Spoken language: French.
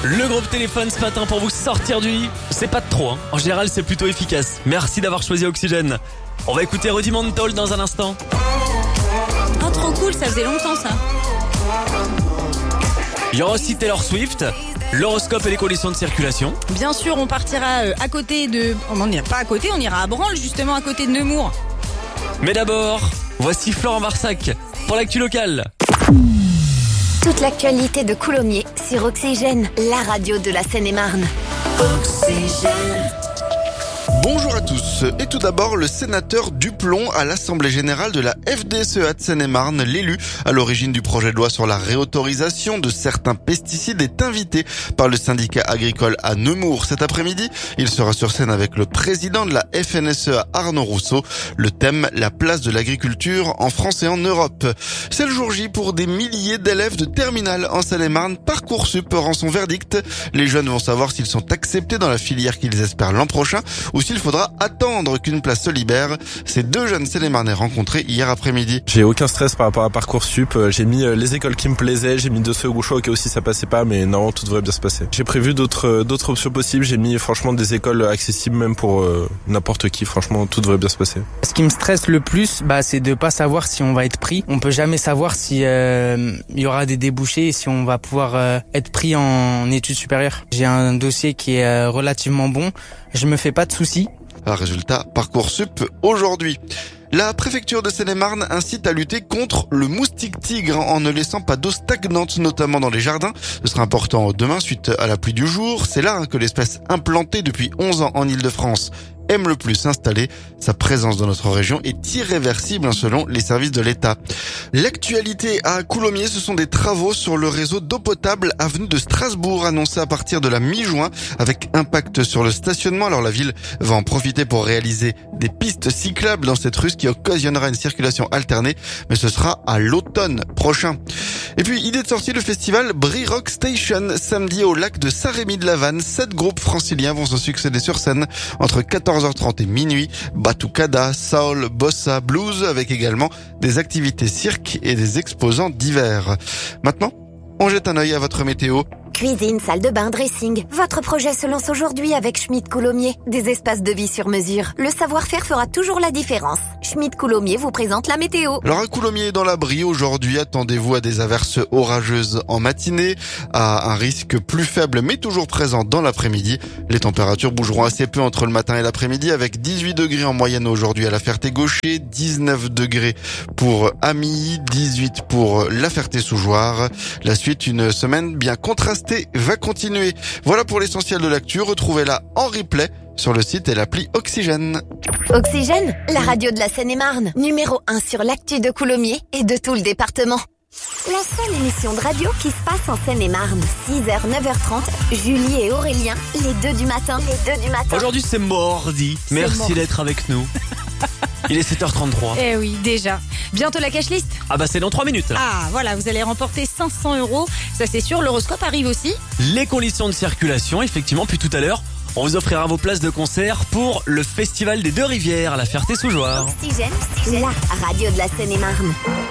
Le groupe téléphone ce matin pour vous sortir du lit. C'est pas de trop, hein. En général, c'est plutôt efficace. Merci d'avoir choisi Oxygène. On va écouter Rudimental dans un instant. Oh, trop cool, ça faisait longtemps ça. Il y aura aussi Taylor Swift, l'horoscope et les conditions de circulation. Bien sûr, on partira à côté de... On n'ira pas à côté, on ira à Branle, justement à côté de Nemours. Mais d'abord, voici Florent Marsac pour l'actu locale. Toute l'actualité de Coulommiers sur Oxygène, la radio de la Seine-et-Marne. Oxygène. Bonjour à tous. Et tout d'abord, le sénateur Duplon à l'Assemblée Générale de la FDSEA de Seine-et-Marne, l'élu à l'origine du projet de loi sur la réautorisation de certains pesticides, est invité par le syndicat agricole à Nemours. Cet après-midi, il sera sur scène avec le président de la FNSEA, Arnaud Rousseau. Le thème, la place de l'agriculture en France et en Europe. C'est le jour J pour des milliers d'élèves de terminale en Seine-et-Marne. Parcoursup rend son verdict. Les jeunes vont savoir s'ils sont acceptés dans la filière qu'ils espèrent l'an prochain ou s'il faudra attendre qu'une place se libère. Ces deux jeunes Seine-et-Marnais rencontrés hier après-midi. J'ai aucun stress par rapport à Parcoursup. J'ai mis les écoles qui me plaisaient, j'ai mis deux secondes choix au cas où si ça passait pas, mais non, tout devrait bien se passer. J'ai prévu d'autres options possibles. J'ai mis franchement des écoles accessibles même pour n'importe qui. Franchement, tout devrait bien se passer. Ce qui me stresse le plus, c'est de pas savoir si on va être pris. On peut jamais savoir si il y aura des débouchés et si on va pouvoir être pris en études supérieures. J'ai un dossier qui est relativement bon. Je me fais pas de soucis. Résultat, Parcoursup aujourd'hui. La préfecture de Seine-et-Marne incite à lutter contre le moustique tigre en ne laissant pas d'eau stagnante, notamment dans les jardins. Ce sera important demain suite à la pluie du jour. C'est là que l'espèce implantée depuis 11 ans en Île-de-France aime le plus s'installer. Sa présence dans notre région est irréversible selon les services de l'État. L'actualité à Coulommiers, ce sont des travaux sur le réseau d'eau potable avenue de Strasbourg annoncés à partir de la mi-juin avec impact sur le stationnement. Alors la ville va en profiter pour réaliser des pistes cyclables dans cette rue qui occasionnera une circulation alternée, mais ce sera à l'automne prochain. Et puis, idée de sortie, le festival Brie Rock Station, samedi au lac de Saint-Rémy-de-la-Vanne. 7 groupes franciliens vont se succéder sur scène entre 14h30 et minuit. Batucada, soul, bossa, blues, avec également des activités cirque et des exposants divers. Maintenant, on jette un œil à votre météo. Cuisine, salle de bain, dressing. Votre projet se lance aujourd'hui avec Schmitt Coulommiers. Des espaces de vie sur mesure. Le savoir-faire fera toujours la différence. Schmitt Coulommiers vous présente la météo. Alors à Coulommiers dans la Brie aujourd'hui, attendez-vous à des averses orageuses en matinée, à un risque plus faible mais toujours présent dans l'après-midi. Les températures bougeront assez peu entre le matin et l'après-midi avec 18 degrés en moyenne aujourd'hui à la Ferté-Gaucher, 19 degrés pour Amilly, 18 pour la Ferté-Sous-Jouarre. La suite, une semaine bien contrastée va continuer. Voilà pour l'essentiel de l'actu. Retrouvez-la en replay sur le site et l'appli Oxygène. Oxygène, la radio de la Seine-et-Marne. Numéro 1 sur l'actu de Coulommiers et de tout le département. La seule émission de radio qui se passe en Seine-et-Marne. 6h, 9h30, Julie et Aurélien, les 2 du matin. Aujourd'hui, c'est mardi. Merci d'être avec nous. Il est 7h33. Eh oui, déjà. Bientôt la cash list. C'est dans 3 minutes. Là. Voilà, vous allez remporter 500 €. Ça c'est sûr, l'horoscope arrive aussi. Les conditions de circulation, effectivement, puis tout à l'heure, on vous offrira vos places de concert pour le Festival des Deux Rivières à la Ferté-Sous-Jouarre. Oxygène, la radio de la Seine-et-Marne.